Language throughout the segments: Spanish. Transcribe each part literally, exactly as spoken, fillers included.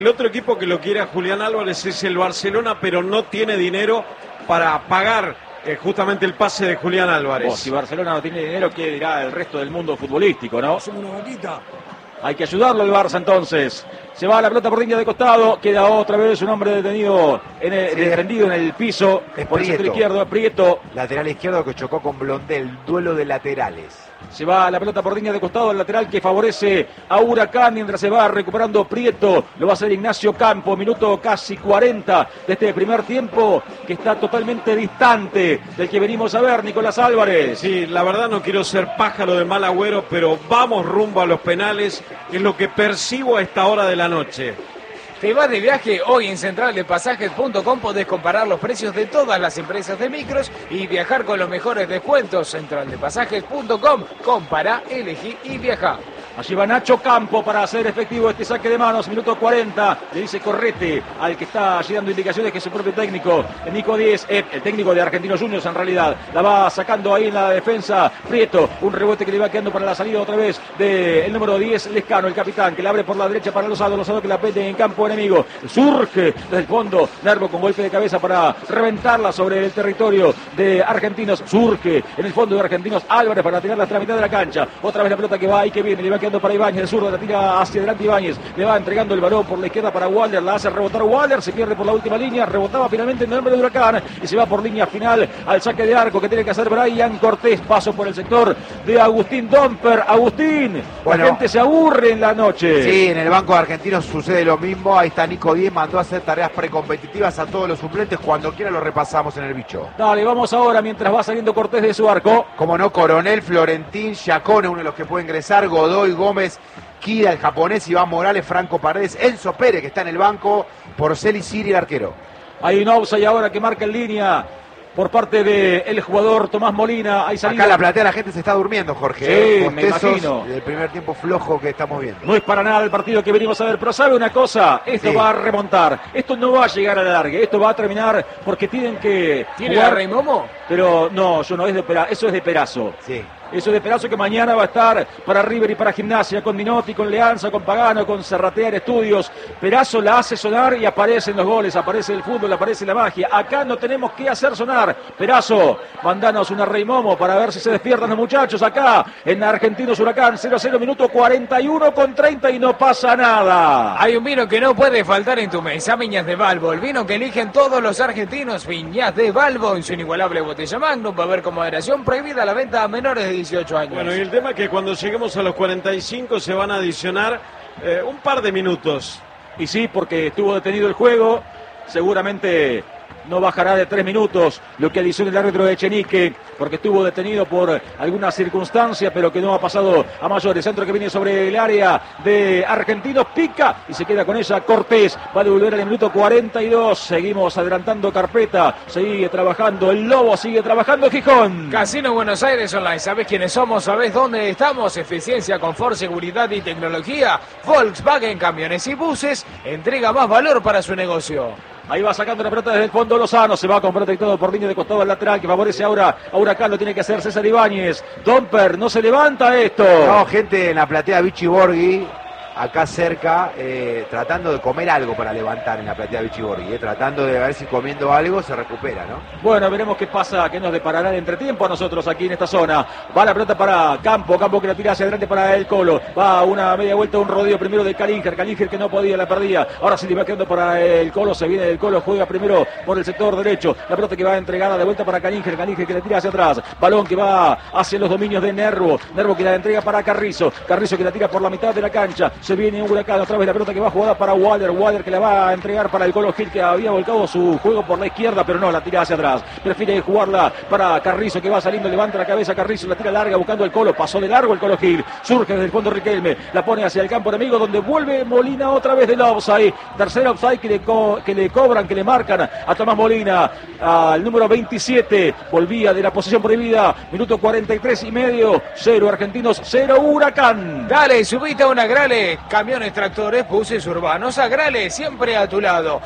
El otro equipo que lo quiere a Julián Álvarez es el Barcelona, pero no tiene dinero para pagar eh, justamente el pase de Julián Álvarez. Oh, si Barcelona no tiene dinero, ¿qué dirá el resto del mundo futbolístico, no? Hacemos una vaquita. Hay que ayudarlo el Barça entonces. Se va la pelota por línea de costado. Queda otra vez un hombre detenido, en el, sí. Defendido en el piso. Es por el Prieto. centro izquierdo. Prieto. Lateral izquierdo que chocó con Blondel. Duelo de laterales. Se va la pelota por línea de costado, el lateral que favorece a Huracán mientras se va recuperando Prieto. Lo va a hacer Ignacio Campo, minuto casi cuarenta de este primer tiempo que está totalmente distante del que venimos a ver, Nicolás Álvarez. Sí, la verdad no quiero ser pájaro de mal agüero, pero vamos rumbo a los penales, es lo que percibo a esta hora de la noche. Te vas de viaje hoy en central de pasajes punto com, podés comparar los precios de todas las empresas de micros y viajar con los mejores descuentos. central de pasajes punto com, compara, elegí y viaja. Allí va Nacho Campo para hacer efectivo este saque de manos, minuto cuarenta, le dice Correte al que está allí dando indicaciones que es su propio técnico, el Nico Díez, eh, el técnico de Argentinos Juniors en realidad, la va sacando ahí en la defensa Prieto, un rebote que le va quedando para la salida otra vez del número diez, Lescano, el capitán, que le abre por la derecha para Lozado, Lozado que la pende en campo enemigo, surge desde el fondo, Nervo con golpe de cabeza para reventarla sobre el territorio de Argentinos, surge en el fondo de Argentinos, Álvarez para tirarla hasta la mitad de la cancha, otra vez la pelota que va y que viene, le va quedando para Ibáñez, el zurdo la tira hacia adelante Ibáñez, le va entregando el balón por la izquierda para Waller, la hace rebotar Waller, se pierde por la última línea, rebotaba finalmente en el nombre de Huracán y se va por línea final al saque de arco que tiene que hacer Brian Cortés, paso por el sector de Agustín Domper. Agustín, bueno, la gente se aburre en la noche. Sí, en el banco de Argentinos sucede lo mismo, ahí está Nico Díez, mandó a hacer tareas precompetitivas a todos los suplentes, cuando quiera lo repasamos en el bicho. Dale, vamos ahora mientras va saliendo Cortés de su arco. Como no, Coronel, Florentín, Giacone, uno de los que puede ingresar, Godoy, Gómez, Kida, el japonés, Iván Morales, Franco Paredes, Enzo Pérez, que está en el banco, Porcel Siri, el arquero. Hay un offside ahora que marca en línea por parte del jugador Tomás Molina. Hay Acá la platea la gente se está durmiendo, Jorge. Sí, ¿eh? me imagino. Del primer tiempo flojo que estamos viendo. No es para nada el partido que venimos a ver, pero sabe una cosa, esto sí. va a remontar. Esto no va a llegar a la larga, esto va a terminar porque tienen que ¿Tiene jugar. a Rey Momo? Pero no, yo no, es de Pera, eso es de Perazo. Sí. Eso de Perazo que mañana va a estar para River y para Gimnasia, con Dinotti, con Leanza, con Pagano, con Serratear Estudios. Perazo la hace sonar y aparecen los goles, aparece el fútbol, aparece la magia. Acá no tenemos que hacer sonar. Perazo, mandanos una Rey Momo para ver si se despiertan los muchachos acá en Argentinos Huracán. cero a cero, minuto cuarenta y uno con treinta y no pasa nada. Hay un vino que no puede faltar en tu mesa, Viñas de Balbo. El vino que eligen todos los argentinos, Viñas de Balbo, en su inigualable botella Magnum. Va a haber con moderación, prohibida la venta a menores de dieciocho años. Bueno, y el tema es que cuando lleguemos a los cuarenta y cinco se van a adicionar eh, un par de minutos. Y sí, porque estuvo detenido el juego, seguramente no bajará de tres minutos lo que adiciona el árbitro de Echenique, porque estuvo detenido por alguna circunstancia, pero que no ha pasado a mayores. Centro que viene sobre el área de Argentinos, pica y se queda con ella Cortés. Va a devolver en el minuto cuarenta y dos. Seguimos adelantando carpeta, sigue trabajando el Lobo, sigue trabajando Gijón. Casino Buenos Aires Online, ¿sabés quiénes somos? ¿Sabés dónde estamos? Eficiencia, confort, seguridad y tecnología. Volkswagen Camiones y Buses entrega más valor para su negocio. Ahí va sacando la pelota desde el fondo Lozano, se va con protectado por línea de costado al lateral que favorece ahora a Huracán, lo tiene que hacer César Ibáñez. Domper, no se levanta esto. No, gente en la platea Vichy Borghi, acá cerca, eh, tratando de comer algo para levantar en la platea Vichy Borghi, eh, tratando de ver si comiendo algo se recupera, ¿no? Bueno, veremos qué pasa, qué nos deparará el entretiempo a nosotros aquí en esta zona. Va la pelota para Campo, Campo que la tira hacia adelante para el Colo. Va una media vuelta, un rodeo primero de Calínger, Calínger que no podía, la perdía. Ahora sí le va quedando para el Colo, se viene el Colo, juega primero por el sector derecho. La pelota que va entregada de vuelta para Calínger, Calínger que la tira hacia atrás. Balón que va hacia los dominios de Nervo, Nervo que la entrega para Carrizo, Carrizo que la tira por la mitad de la cancha. Se viene un Huracán, otra vez la pelota que va jugada para Waller, Waller que la va a entregar para el Colo Gil que había volcado su juego por la izquierda, pero no, la tira hacia atrás. Prefiere jugarla para Carrizo que va saliendo, levanta la cabeza Carrizo, la tira larga buscando el Colo, pasó de largo el Colo Gil, surge desde el fondo Riquelme, la pone hacia el campo enemigo donde vuelve Molina otra vez del offside, tercer offside que le, co que le cobran, que le marcan a Tomás Molina, al número veintisiete, volvía de la posición prohibida, minuto cuarenta y tres y medio, cero Argentinos, cero Huracán. Dale, subite a una Grale, camiones, tractores, buses urbanos, Agrale, siempre a tu lado.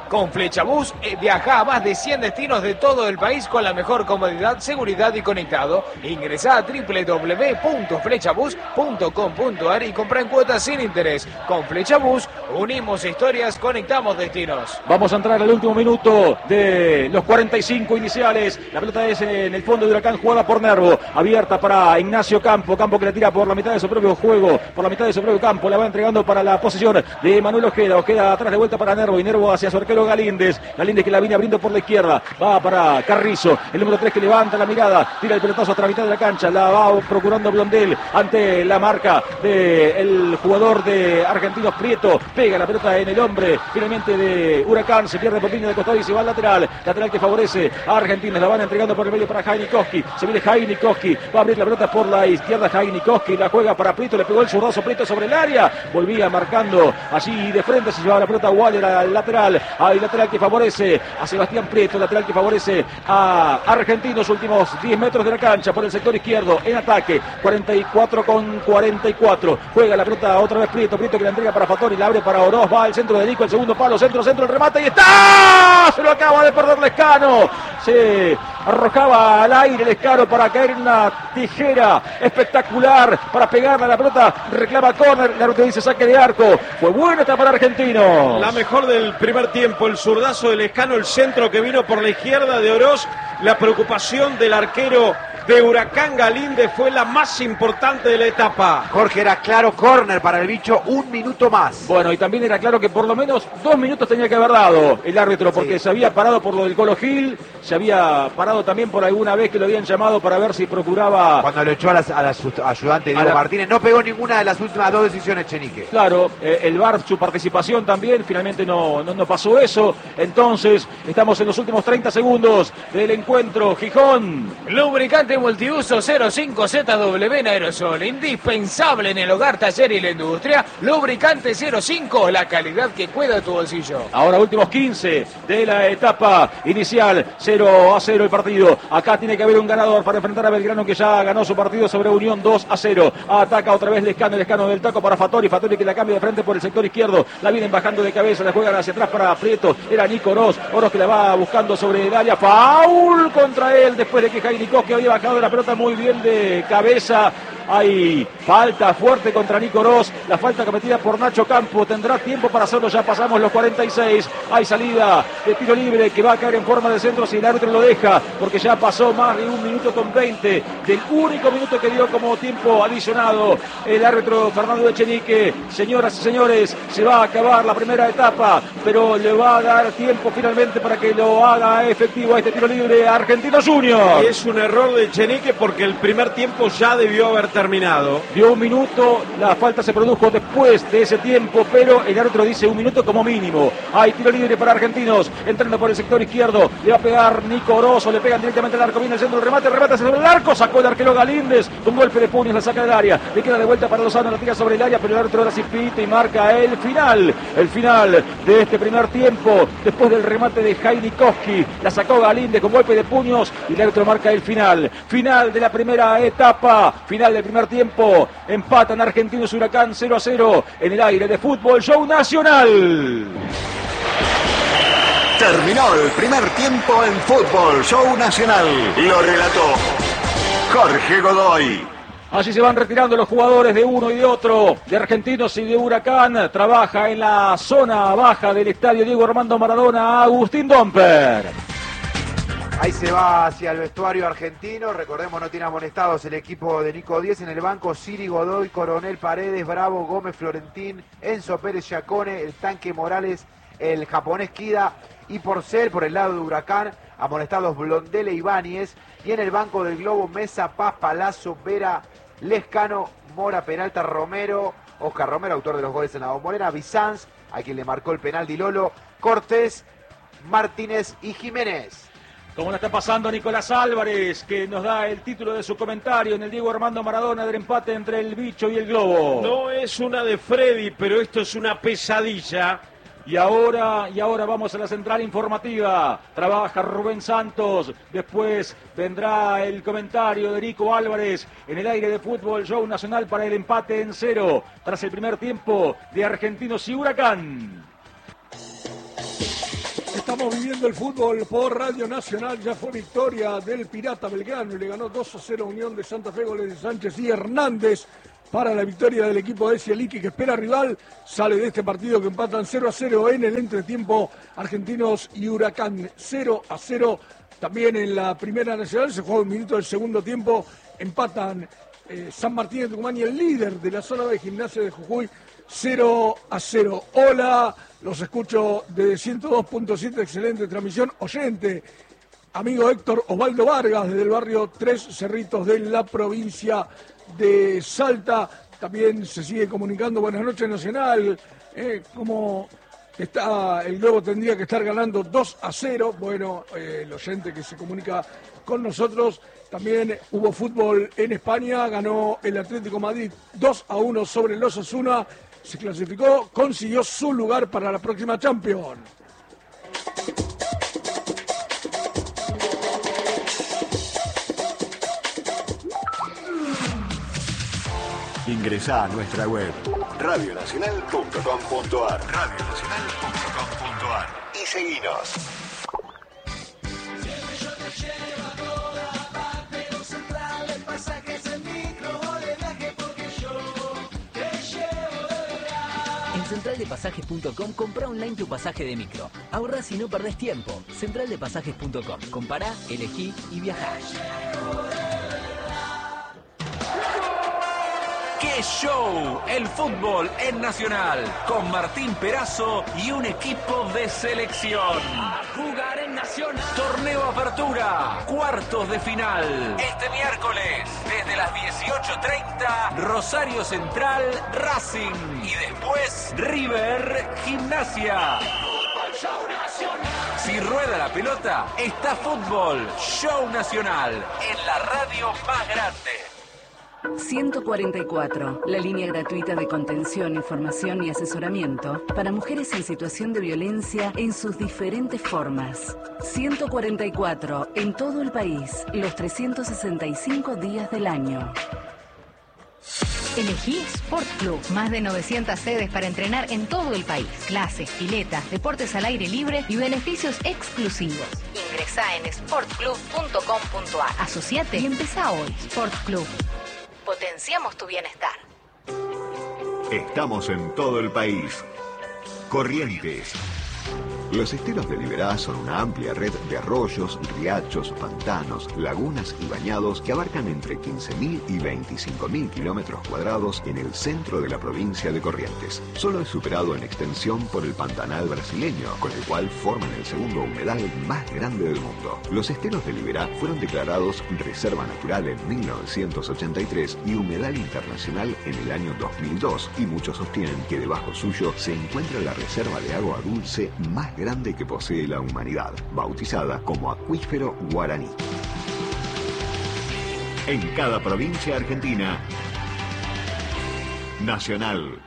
Con Flechabús eh, viaja a más de cien destinos de todo el país con la mejor comodidad, seguridad y conectado. Ingresá a doble u doble u doble u punto flechabús punto com punto a r y compra en cuotas sin interés. Con Flechabús unimos historias, conectamos destinos. Vamos a entrar al último minuto de los cuarenta y cinco iniciales. La pelota es en el fondo de Huracán, jugada por Nervo, abierta para Ignacio Campo. Campo que la tira por la mitad de su propio juego, por la mitad de su propio campo. La va entregando para la posición de Manuel Ojeda. Ojeda atrás de vuelta para Nervo y Nervo hacia su arquero Galíndez. Galíndez que la viene abriendo por la izquierda. Va para Carrizo, el número tres que levanta la mirada, tira el pelotazo hasta la mitad de la cancha. La va procurando Blondel ante la marca del jugador de Argentinos, Prieto. Pega la pelota en el hombre finalmente de Huracán. Se pierde por línea de costado y se va al lateral. Lateral que favorece a Argentinos. La van entregando por el medio para Jainikoski. Se viene Jainikoski. Va a abrir la pelota por la izquierda. Jainikoski la juega para Prieto. Le pegó el zurdazo Prieto sobre el área. Volvía marcando allí de frente. Se llevaba la pelota Waller al lateral. Hay lateral que favorece a Sebastián Prieto. Lateral que favorece a Argentinos. Últimos diez metros de la cancha por el sector izquierdo. En ataque. cuarenta y cuatro con cuarenta y cuatro. Juega la pelota otra vez Prieto. Prieto que la entrega para Fattori. La abre para Oroz. Va al centro de Nico. El segundo palo. Centro, centro. El remate. Y está. Se lo acaba de perder Lescano. Se arrojaba al aire Lescano para caer en una tijera espectacular para pegarle a la pelota. Reclama córner. La ruta dice saque de arco. Fue buena esta para Argentinos. La mejor del primer tiempo. El zurdazo de Lescano. El centro que vino por la izquierda de Oroz. La preocupación del arquero de Huracán Galíndez fue la más importante de la etapa. Jorge, era claro córner para el bicho, un minuto más. Bueno, y también era claro que por lo menos dos minutos tenía que haber dado el árbitro, porque sí. Se había parado por lo del Colo Gil, se había parado también por alguna vez que lo habían llamado para ver si procuraba... Cuando lo echó a la, a la ayudante Diego la... Martínez, no pegó ninguna de las últimas dos decisiones Chenique. Claro, eh, el V A R, su participación también, finalmente no, no, no pasó eso. Entonces, estamos en los últimos treinta segundos del encuentro. Gijón. Lubricante multiuso cero cinco Z W en aerosol, indispensable en el hogar, taller y la industria. Lubricante cero cinco, la calidad que cuida tu bolsillo. Ahora últimos quince de la etapa inicial, cero a cero el partido. Acá tiene que haber un ganador para enfrentar a Belgrano, que ya ganó su partido sobre Unión dos a cero. Ataca otra vez Lescano, Lescano del taco para Fattori, Fattori que la cambia de frente por el sector izquierdo. La vienen bajando de cabeza, la juegan hacia atrás para Prieto. Era Nico Oroz, Oroz que la va buscando sobre el área. Foul contra él después de que Jainikoski había bajado de la pelota muy bien de cabeza. Hay falta fuerte contra Nico Oroz. La falta cometida por Nacho Campo. Tendrá tiempo para hacerlo. Ya pasamos los cuarenta y seis. Hay salida de tiro libre que va a caer en forma de centro si el árbitro lo deja, porque ya pasó más de un minuto con veinte del único minuto que dio como tiempo adicionado el árbitro Fernando Echenique. Señoras y señores, se va a acabar la primera etapa, pero le va a dar tiempo finalmente para que lo haga efectivo a este tiro libre Argentino Junior. Y es un error de Echenique porque el primer tiempo ya debió haber terminado. Dio un minuto, la falta se produjo después de ese tiempo, pero el árbitro dice un minuto como mínimo. Hay tiro libre para Argentinos, entrando por el sector izquierdo, le va a pegar Nico Oroz, o le pegan directamente al arco, viene el centro del remate, remate sobre el arco, sacó el arquero Galíndez, un golpe de puños, la saca del área, le queda de vuelta para Lozano, la tira sobre el área, pero el árbitro ahora sí pita y marca el final, el final de este primer tiempo, después del remate de Jainikoski, la sacó Galíndez con golpe de puños y el árbitro marca el final, final de la primera etapa, final del primer tiempo, empatan Argentinos Huracán cero a cero en el aire de Fútbol Show Nacional. Terminó el primer tiempo en Fútbol Show Nacional. Lo relató Jorge Godoy. Allí se van retirando los jugadores de uno y de otro, de Argentinos y de Huracán. Trabaja en la zona baja del estadio Diego Armando Maradona Agustín Domper. Ahí se va hacia el vestuario argentino. Recordemos, no tiene amonestados el equipo de Nico Díez. En el banco, Siri, Godoy, Coronel, Paredes, Bravo, Gómez, Florentín, Enzo Pérez, Giacone, el Tanque Morales, el japonés Kida y Porcel. Por el lado de Huracán, amonestados Blondel e Ibáñez. Y en el banco del Globo, Mesa, Paz, Palazzo, Vera, Lescano, Mora, Peralta, Romero, Oscar Romero, autor de los goles en la Bombonera, Bizanz, a quien le marcó el penal Di Lolo, Cortés, Martínez y Jiménez. Como la está pasando Nicolás Álvarez, que nos da el título de su comentario en el Diego Armando Maradona del empate entre el Bicho y el Globo. No es una de Freddy, pero esto es una pesadilla. Y ahora, y ahora vamos a la central informativa. Trabaja Rubén Santos. Después vendrá el comentario de Nico Álvarez en el aire de Fútbol Show Nacional para el empate en cero tras el primer tiempo de Argentinos y Huracán. Estamos viviendo el fútbol por Radio Nacional. Ya fue victoria del Pirata Belgrano y le ganó dos a cero Unión de Santa Fe, goles de Sánchez y Hernández para la victoria del equipo de Cialiki, que espera rival. Sale de este partido que empatan cero a cero en el entretiempo Argentinos y Huracán. cero a cero también en la Primera Nacional. Se juega un minuto del segundo tiempo. Empatan eh, San Martín de Tucumán y el líder de la zona de Gimnasia de Jujuy. cero a cero. Hola, los escucho desde ciento dos punto siete, excelente transmisión. Oyente, amigo Héctor Osvaldo Vargas, desde el barrio Tres Cerritos de la provincia de Salta. También se sigue comunicando. Buenas noches, Nacional. Eh, como está, el Globo tendría que estar ganando dos a cero. Bueno, eh, el oyente que se comunica con nosotros. También hubo fútbol en España. Ganó el Atlético Madrid dos a uno sobre el Osasuna. Se clasificó, consiguió su lugar para la próxima Champions. Ingresá a nuestra web radio nacional punto com punto ar radio nacional punto com punto ar y seguinos. central de pasajes punto com, compra online tu pasaje de micro. Ahorrás y no perdés tiempo. central de pasajes punto com. Compará, elegí y viajá. ¡Qué show! El fútbol en Nacional, con Martín Perazo y un equipo de selección. A jugar en Nacional. Torneo Apertura, cuartos de final. Este miércoles, desde las dieciocho treinta, Rosario Central, Racing. Y después, River, Gimnasia. Si rueda la pelota, está fútbol. Show Nacional, en la radio más grande. ciento cuarenta y cuatro, la línea gratuita de contención, información y asesoramiento para mujeres en situación de violencia en sus diferentes formas. ciento cuarenta y cuatro, en todo el país, los trescientos sesenta y cinco días del año. Elegí Sport Club, más de novecientas sedes para entrenar en todo el país. Clases, piletas, deportes al aire libre y beneficios exclusivos. Ingresá en sport club punto com punto ar. Asociate y empezá hoy. Sport Club. Potenciamos tu bienestar. Estamos en todo el país. Corrientes. Los esteros de Liberá son una amplia red de arroyos, riachos, pantanos, lagunas y bañados que abarcan entre quince mil y veinticinco mil kilómetros cuadrados en el centro de la provincia de Corrientes. Solo es superado en extensión por el Pantanal brasileño, con el cual forman el segundo humedal más grande del mundo. Los esteros de Liberá fueron declarados Reserva Natural en mil novecientos ochenta y tres y Humedal Internacional en el año dos mil dos, y muchos sostienen que debajo suyo se encuentra la reserva de agua dulce más grande que posee la humanidad, bautizada como Acuífero Guaraní. En cada provincia argentina, Nacional.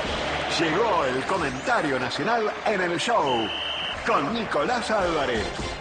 Llegó el comentario nacional en el show con Nicolás Álvarez.